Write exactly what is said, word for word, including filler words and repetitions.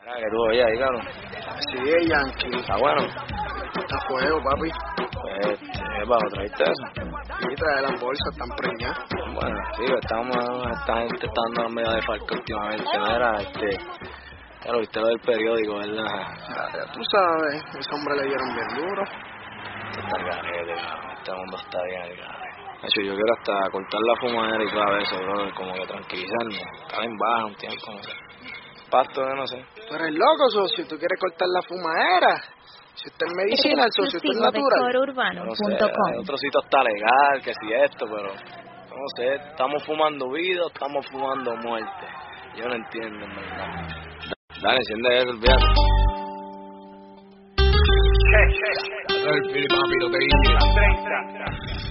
Ah, que tú oye ahí, cabrón. Sí, Yankee. Está bueno. Está fuego, papi. Pues, eh, bajo, ¿traíste eso? Y trae las bolsas, están preñadas. Bueno, sí, estamos, esta gente está dando medio de falco últimamente, ¿no? Era, este, ya lo viste lo del periódico, ¿verdad? Ya, ya tú sabes, ese hombre le dieron bien duro. Esto está al garete, cabrón, este mundo está bien al garete. De hecho, yo quiero hasta cortar la fumadera y todo eso, bro, como que tranquilizarme, estar en baja un tiempo, no sé. Pasto, no sé. Tú eres loco, socio, tú quieres cortar la fumadera. Si usted es medicina, el socio, usted es natural. No sé, hay otro sitio está legal, que si esto, pero no sé, estamos fumando vida o estamos fumando muerte. Yo no entiendo, en verdad. Dale, enciende eso, olvídate. El Fili, papi, lo que dice.